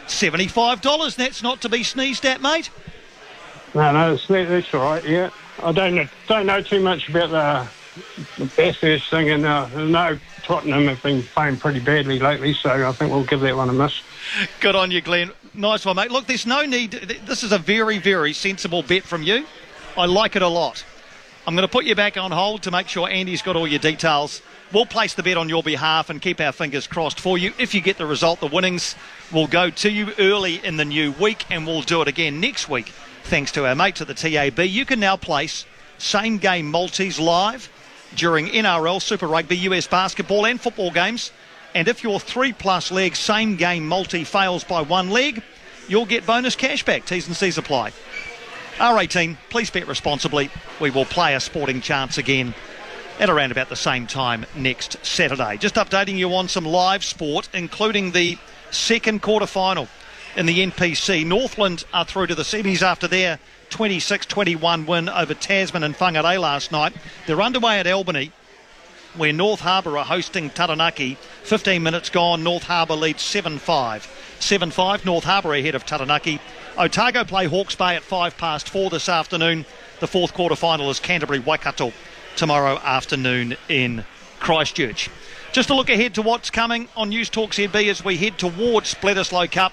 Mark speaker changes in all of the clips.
Speaker 1: $75. That's not to be sneezed at, mate.
Speaker 2: No, that's all right, yeah. I don't know too much about the Bathurst thing, and I know Tottenham have been playing pretty badly lately, so I think we'll give that one a miss.
Speaker 1: Good on you, Glenn. Nice one, mate. Look, there's no need. This is a very, very sensible bet from you. I like it a lot. I'm going to put you back on hold to make sure Andy's got all your details. We'll place the bet on your behalf and keep our fingers crossed for you. If you get the result, the winnings will go to you early in the new week, and we'll do it again next week, thanks to our mates at the TAB. You can now place same-game multis live during NRL, Super Rugby, US basketball and football games. And if your 3+ leg same-game multi fails by one leg, you'll get bonus cashback. T's and C's apply. R18, please bet responsibly. We will play a sporting chance again at around about the same time next Saturday. Just updating you on some live sport, including the second quarter-final in the NPC. Northland are through to the semis after their 26-21 win over Tasman and Whangarei last night. They're underway at Albany, where North Harbour are hosting Taranaki. 15 minutes gone, North Harbour leads 7-5. 7-5, North Harbour ahead of Taranaki. Otago play Hawke's Bay at 4:05 this afternoon. The fourth quarter-final is Canterbury-Waikato tomorrow afternoon in Christchurch. Just a look ahead to what's coming on News Talk ZB as we head towards Bledisloe Cup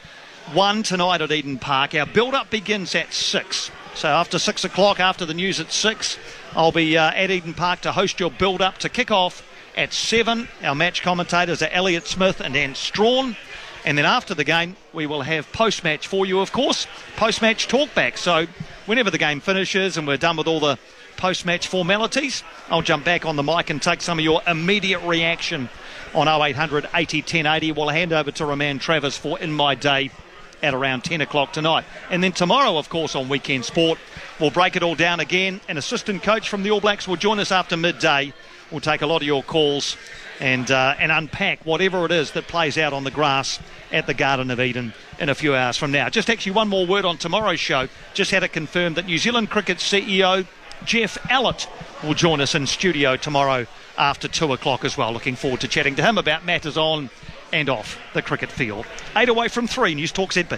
Speaker 1: 1 tonight at Eden Park. Our build-up begins at 6. So after 6 o'clock, after the news at 6, I'll be at Eden Park to host your build-up to kick off at 7. Our match commentators are Elliot Smith and Anne Strawn. And then after the game, we will have post-match for you, of course. Post-match talkback. So whenever the game finishes and we're done with all the post-match formalities, I'll jump back on the mic and take some of your immediate reaction on 0800 80 1080. We'll hand over to Roman Travers for In My Day at around 10 o'clock tonight. And then tomorrow, of course, on Weekend Sport, we'll break it all down again. An assistant coach from the All Blacks will join us after midday. We'll take a lot of your calls and unpack whatever it is that plays out on the grass at the Garden of Eden in a few hours from now. Just actually one more word on tomorrow's show. Just had it confirmed that New Zealand Cricket CEO Jeff Allett will join us in studio tomorrow after 2 o'clock as well. Looking forward to chatting to him about matters on and off the cricket field. 8 away from 3, News Talk ZB.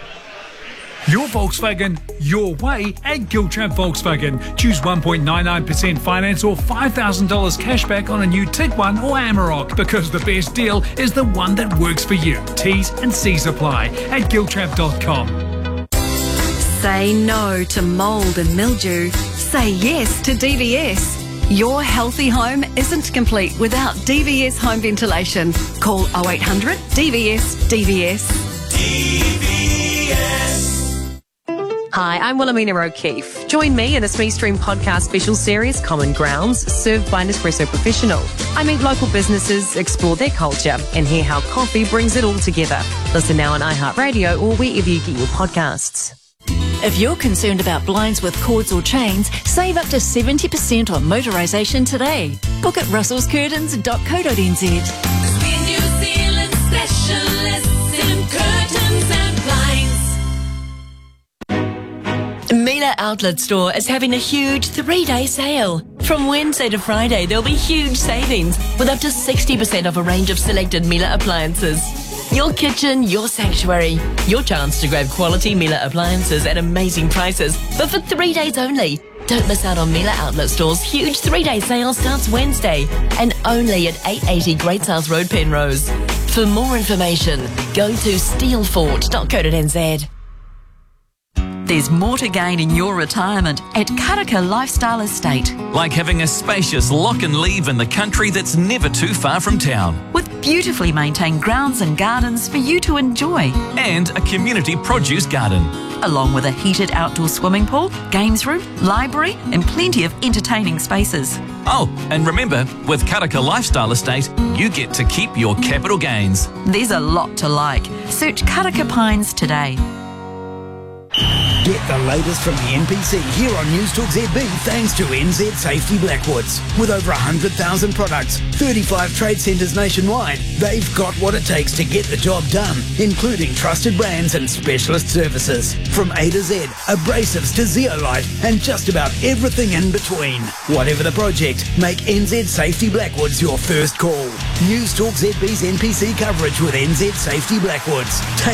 Speaker 3: Your Volkswagen, your way at Giltrap Volkswagen. Choose 1.99% finance or $5,000 cash back on a new Tiguan or Amarok, because the best deal is the one that works for you. T's and C's apply at giltrap.com.
Speaker 4: Say no to mould and mildew. Say yes to DVS. Your healthy home isn't complete without DVS home ventilation. Call 0800 DVS DVS.
Speaker 5: DVS.
Speaker 6: Hi, I'm Wilhelmina O'Keefe. Join me in a Smee Stream podcast special series, Common Grounds, served by Nespresso Professional. I meet local businesses, explore their culture, and hear how coffee brings it all together. Listen now on iHeartRadio or wherever you get your podcasts.
Speaker 7: If you're concerned about blinds with cords or chains, save up to 70% on motorisation today. Book at russellscurtains.co.nz.
Speaker 5: We're New Zealand specialists in curtains and blinds.
Speaker 7: Miele Outlet Store is having a huge 3-day sale. From Wednesday to Friday, there'll be huge savings with up to 60% off a range of selected Miele appliances. Your kitchen, your sanctuary. Your chance to grab quality Miele appliances at amazing prices, but for 3 days only. Don't miss out on Miele Outlet Store's huge 3-day sale starts Wednesday and only at 880 Great South Road, Penrose. For more information, go to steelfort.co.nz.
Speaker 8: There's more to gain in your retirement at Karaka Lifestyle Estate.
Speaker 9: Like having a spacious lock and leave in the country that's never too far from town.
Speaker 8: With beautifully maintained grounds and gardens for you to enjoy.
Speaker 9: And a community produce garden.
Speaker 8: Along with a heated outdoor swimming pool, games room, library and plenty of entertaining spaces.
Speaker 9: Oh, and remember, with Karaka Lifestyle Estate, you get to keep your capital gains.
Speaker 8: There's a lot to like. Search Karaka Pines today.
Speaker 10: Get the latest from the NPC here on News Talk ZB thanks to NZ Safety Blackwoods. With over 100,000 products, 35 trade centres nationwide, they've got what it takes to get the job done, including trusted brands and specialist services. From A to Z, abrasives to zeolite, and just about everything in between. Whatever the project, make NZ Safety Blackwoods your first call. News Talk ZB's NPC coverage with NZ Safety Blackwoods.